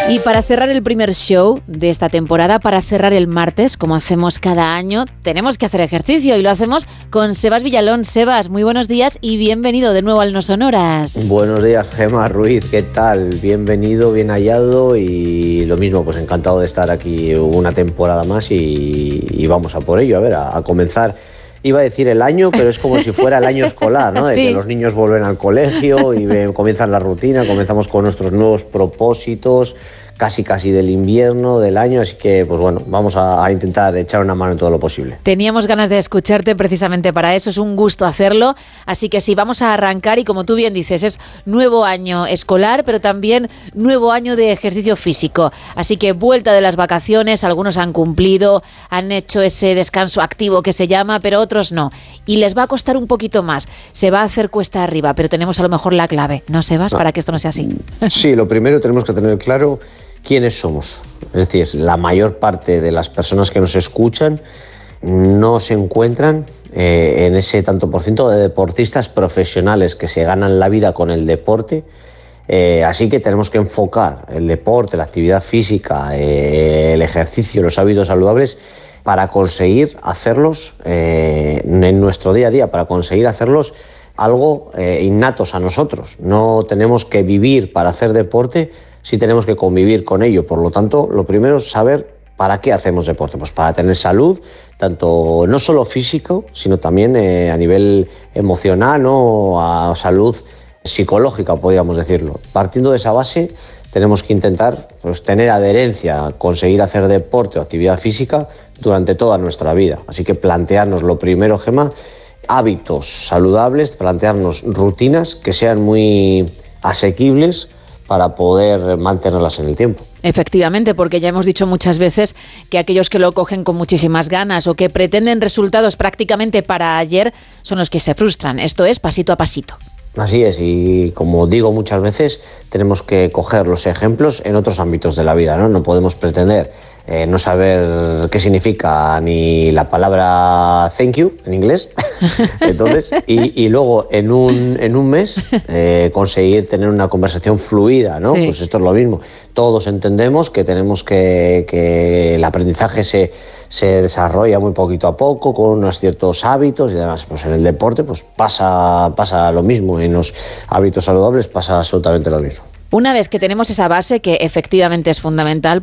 Y para cerrar el primer show de esta temporada, para cerrar el martes, como hacemos cada año, tenemos que hacer ejercicio y lo hacemos con Sebas Villalón. Sebas, muy buenos días y bienvenido de nuevo al No Sonoras. Buenos días, Gemma Ruiz, ¿qué tal? Bienvenido, bien hallado y lo mismo, pues encantado de estar aquí una temporada más y vamos a por ello, a ver, a comenzar. Iba a decir el año, pero es como si fuera el año escolar, ¿no? De sí. Que los niños vuelven al colegio y comienzan la rutina, comenzamos con nuestros nuevos propósitos, casi del invierno, del año, así que, pues bueno, vamos a intentar echar una mano en todo lo posible. Teníamos ganas de escucharte precisamente para eso, es un gusto hacerlo, así que sí, vamos a arrancar y como tú bien dices, es nuevo año escolar, pero también nuevo año de ejercicio físico, así que vuelta de las vacaciones, algunos han cumplido, han hecho ese descanso activo que se llama, pero otros no, y les va a costar un poquito más, se va a hacer cuesta arriba, pero tenemos a lo mejor la clave, ¿no, Sebas? Para que esto no sea así. Sí, lo primero tenemos que tener claro quiénes somos. Es decir, la mayor parte de las personas que nos escuchan no se encuentran en ese tanto por ciento de deportistas profesionales que se ganan la vida con el deporte. Así que tenemos que enfocar el deporte, la actividad física, el ejercicio, los hábitos saludables para conseguir hacerlos en nuestro día a día, para conseguir hacerlos algo innatos a nosotros. No tenemos que vivir para hacer deporte, sí tenemos que convivir con ello. Por lo tanto, lo primero es saber para qué hacemos deporte. Pues para tener salud, tanto no solo físico, sino también a nivel emocional, ¿no? A salud psicológica, podríamos decirlo. Partiendo de esa base, tenemos que intentar, pues, tener adherencia, conseguir hacer deporte o actividad física durante toda nuestra vida. Así que plantearnos lo primero, Gemma, hábitos saludables, plantearnos rutinas que sean muy asequibles para poder mantenerlas en el tiempo. Efectivamente, porque ya hemos dicho muchas veces que aquellos que lo cogen con muchísimas ganas o que pretenden resultados prácticamente para ayer son los que se frustran. Esto es pasito a pasito. Así es, y como digo muchas veces, tenemos que coger los ejemplos en otros ámbitos de la vida, ¿no? No podemos pretender no saber qué significa ni la palabra thank you en inglés, entonces, y luego en un mes conseguir tener una conversación fluida, ¿no? Sí. Pues esto es lo mismo. Todos entendemos que tenemos que el aprendizaje se desarrolla muy poquito a poco, con unos ciertos hábitos, y además pues en el deporte pues pasa lo mismo, en los hábitos saludables pasa absolutamente lo mismo. Una vez que tenemos esa base, que efectivamente es fundamental,